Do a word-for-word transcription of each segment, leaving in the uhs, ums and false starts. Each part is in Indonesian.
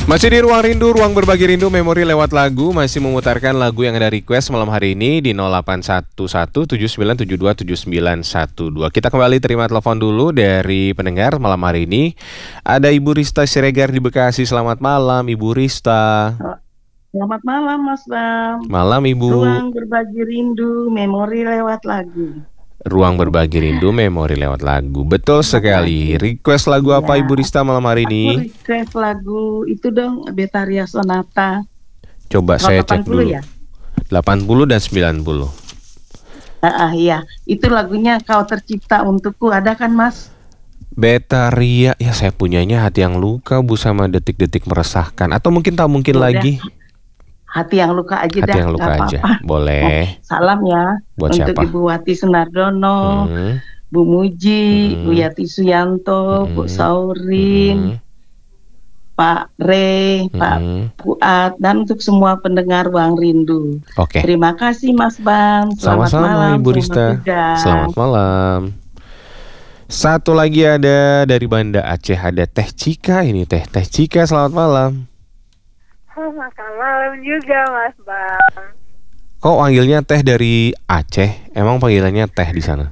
Masih di Ruang Rindu, Ruang Berbagi Rindu Memori lewat lagu. Masih memutarkan lagu yang ada request malam hari ini di nol delapan satu satu tujuh sembilan tujuh dua tujuh sembilan satu dua. Kita kembali terima telepon dulu dari pendengar malam hari ini. Ada Ibu Rista Siregar di Bekasi. Selamat malam Ibu Rista. Selamat malam Mas Bam. Malam Ibu. Ruang Berbagi Rindu Memori lewat lagu. Ruang Berbagi Rindu Memori lewat lagu. Betul sekali. Request lagu ya. apa Ibu Rista malam hari ini? Aku request lagu itu dong, Betaria Sonata. Coba saya cek dulu ya? delapan puluh dan sembilan puluh. Ah, ah iya, itu lagunya Kau Tercipta Untukku, ada kan Mas? Betaria, ya saya punyanya Hati Yang Luka Bu sama Detik-Detik Meresahkan. Atau mungkin tak mungkin Udah. lagi Hati Yang Luka aja Hati dah. Yang Luka aja, apa-apa. boleh. Oh, salam ya Buat untuk siapa? Ibu Wati Sunardono, Hmm. Bu Muji, Hmm. Bu Yati Suyanto, Hmm. Bu Saurin, Hmm. Pak Re, Pak Hmm. Fuad, dan untuk semua pendengar Ruang Rindu. Oke. Terima kasih Mas Bam. Selamat Sama-sama malam Ibu Rista. tugas. Selamat malam. Satu lagi ada dari Banda Aceh, ada Teh Cika ini Teh. Teh Cika, selamat malam. Makan malam juga Mas Bang. Kok panggilnya Teh dari Aceh? Emang panggilannya Teh di sana?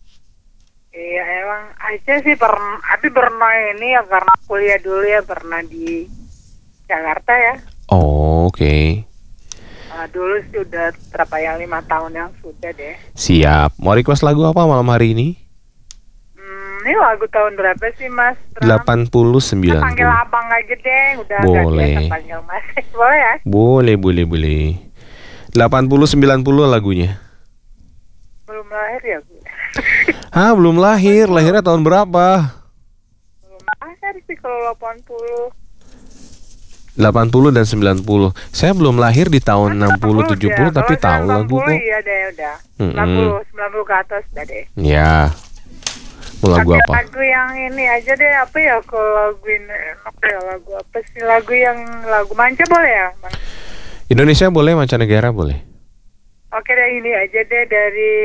Iya emang Aceh sih pernah, tapi pernah ini ya karena kuliah dulu ya pernah di Jakarta ya. Oh, oke. Okay. Nah, dulu sih udah berapa yang lima tahun yang sudah deh. Siap. Mau request lagu apa malam hari ini? Hmm, ini lagu tahun berapa sih Mas? delapan puluh sembilan. Kita panggil abang aja deh, udah boleh. Gak biasa panggil Mas. Boleh ya? Boleh, boleh, boleh. delapan puluh sembilan puluh lagunya. Belum lahir ya Bu? Hah, belum lahir. Lahirnya tahun berapa? Belum lahir sih kalau delapan puluh. delapan puluh dan sembilan puluh. Saya belum lahir di tahun enam puluh tujuh puluh ya. tapi tahu enam lagu puluh kok. iya deh udah. Mm-mm. sembilan puluh, sembilan puluh ke atas udah deh. Ya. Mau lagu Tapi apa? lagu yang ini aja deh, apa ya kalau lagu ini enak ya, lagu apa sih, lagu yang lagu manca boleh ya Bang? Indonesia boleh, mancanegara boleh. Oke deh, ini aja deh dari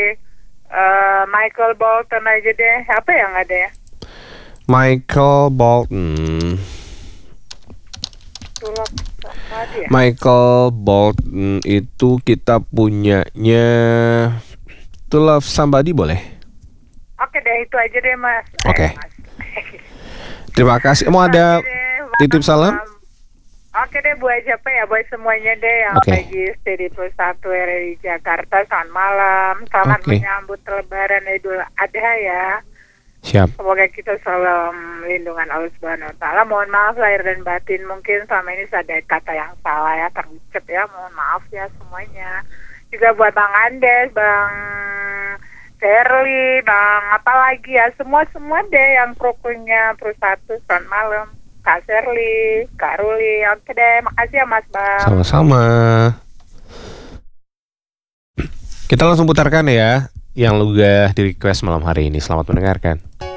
uh, Michael Bolton aja deh, apa yang ada ya? Michael Bolton. Tulak tadi ya? Michael Bolton itu kita punyanya To Love Somebody boleh? Oke deh, itu aja deh Mas. Oke. Eh, Mas. Terima kasih. Mau ada Oke deh, titip salam? Oke deh buat siapa ya, buat semuanya deh yang Oke. lagi stay di plus satu R R I Jakarta. Selamat malam, selamat Oke. menyambut Lebaran Idul Adha ya. Siap. Semoga kita selalu dalam lindungan Allah Subhanahu Wa Taala. Mohon maaf lahir dan batin, mungkin selama ini ada kata yang salah ya, terucap ya. Mohon maaf ya semuanya. Juga buat Bang Andes, Bang Shirley, Bang apa lagi ya, semua-semua deh yang prokunya Pro satu. Selamat malam Kak Shirley, Kak Ruli. Oke deh, makasih ya Mas Bang. Sama-sama. Kita langsung putarkan ya yang lu udah di request malam hari ini. Selamat mendengarkan.